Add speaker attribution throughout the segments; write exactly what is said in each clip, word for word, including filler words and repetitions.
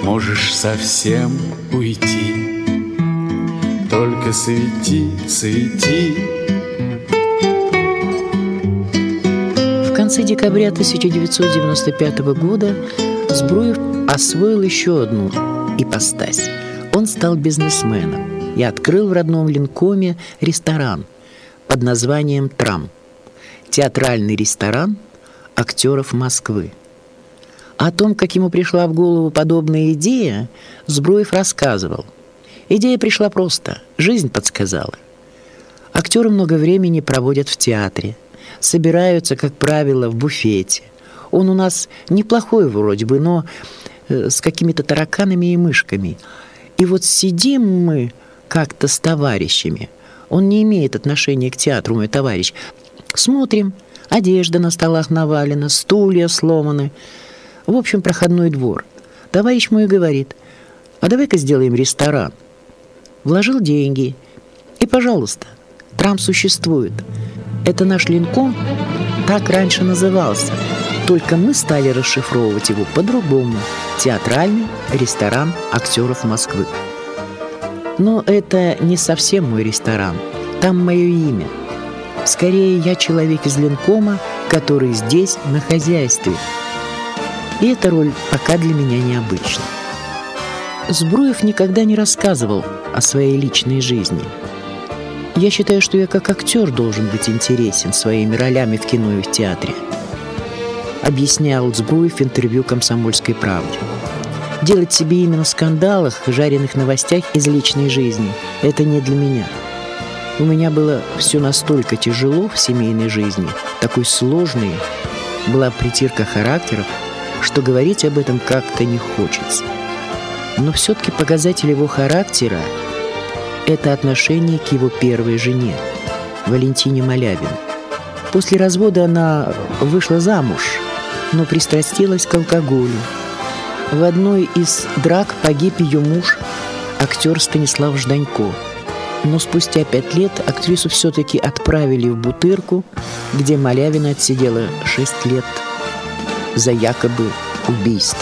Speaker 1: можешь совсем уйти. Только свети, свети.
Speaker 2: В конце декабря тысяча девятьсот девяносто пятого года Збруев освоил еще одну ипостась. Он стал бизнесменом и открыл в родном Ленкоме ресторан под названием «Трам» – театральный ресторан актеров Москвы. О том, как ему пришла в голову подобная идея, Збруев рассказывал. Идея пришла просто, жизнь подсказала. Актеры много времени проводят в театре, собираются, как правило, в буфете. Он у нас неплохой вроде бы, но с какими-то тараканами и мышками. И вот сидим мы как-то с товарищами. Он не имеет отношения к театру, мой товарищ. Смотрим, одежда на столах навалена, стулья сломаны. В общем, проходной двор. Товарищ мой говорит: а давай-ка сделаем ресторан. Вложил деньги. И, пожалуйста, Трам существует. Это наш Ленком так раньше назывался. Только мы стали расшифровывать его по-другому. Театральный ресторан актеров Москвы. Но это не совсем мой ресторан. Там мое имя. Скорее, я человек из Ленкома, который здесь на хозяйстве. И эта роль пока для меня необычна. Збруев никогда не рассказывал о своей личной жизни. Я считаю, что я как актер должен быть интересен своими ролями в кино и в театре. Объяснял Збруев в интервью «Комсомольской правде». Делать себе имя на скандалах, жареных новостях из личной жизни – это не для меня. У меня было все настолько тяжело в семейной жизни, такой сложной, была притирка характеров, что говорить об этом как-то не хочется. Но все-таки показатель его характера – это отношение к его первой жене, Валентине Малявиной. После развода она вышла замуж, но пристрастилась к алкоголю. В одной из драк погиб ее муж, актер Станислав Жданько. Но спустя пять лет актрису все-таки отправили в Бутырку, где Малявина отсидела шесть лет за якобы убийство.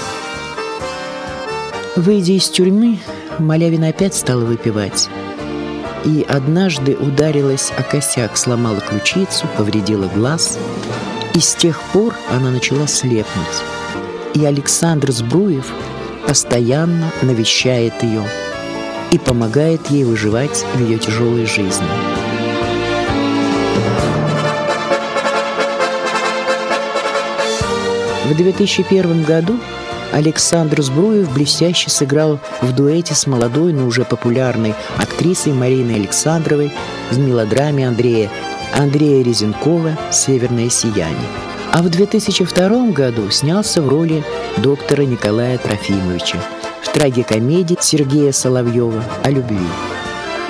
Speaker 2: Выйдя из тюрьмы, Малявина опять стала выпивать. И однажды ударилась о косяк, сломала ключицу, повредила глаз. И с тех пор она начала слепнуть. И Александр Збруев постоянно навещает ее и помогает ей выживать в ее тяжелой жизни. В две тысячи первом году Александр Збруев блестяще сыграл в дуэте с молодой, но уже популярной актрисой Мариной Александровой в мелодраме Андрея Андрея Резенкова «Северное сияние». А в две тысячи втором году снялся в роли доктора Николая Трофимовича в трагикомедии Сергея Соловьева о любви.